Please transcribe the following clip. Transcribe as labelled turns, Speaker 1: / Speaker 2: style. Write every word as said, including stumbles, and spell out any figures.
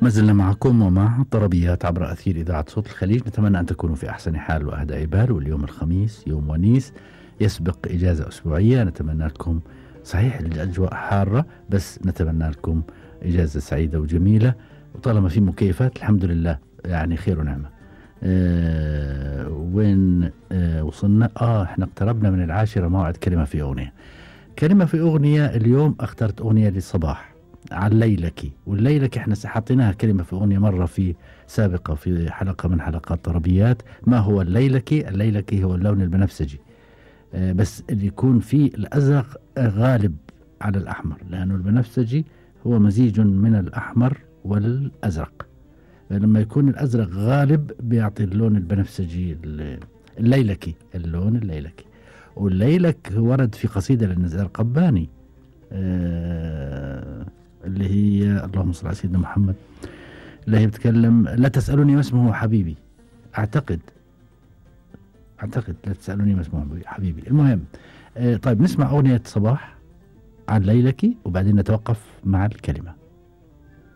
Speaker 1: ما زلنا معكم ومع طربيات عبر أثير إذاعة صوت الخليج. نتمنى أن تكونوا في أحسن حال وأهدى بال، واليوم الخميس يوم ونيس يسبق إجازة أسبوعية. نتمنى لكم، صحيح الأجواء حارة، بس نتمنى لكم إجازة سعيدة وجميلة، وطالما في مكيفات الحمد لله يعني خير ونعمة. أه وين أه وصلنا؟ آه إحنا اقتربنا من العاشرة، موعد كلمة في أغنية. كلمة في أغنية اليوم اخترت أغنية للصباح عن ليلك. والليلك احنا حطيناها كلمة في أغنية مرة في سابقة في حلقة من حلقات طربيات. ما هو الليلك؟ الليلك هو اللون البنفسجي، آه بس اللي يكون فيه الأزرق غالب على الأحمر، لأنه البنفسجي هو مزيج من الأحمر والأزرق. لما يكون الأزرق غالب بيعطي اللون البنفسجي الليلكي، اللون الليلكي. والليلك ورد في قصيدة للنزار قباني، آه اللي هي اللهم صل على سيدنا محمد، اللي هي بتكلم لا تسألوني ما اسمه حبيبي. أعتقد أعتقد لا تسألوني ما اسمه حبيبي. المهم، آه طيب نسمع أغنية صباح عن ليلك وبعدين نتوقف مع الكلمة.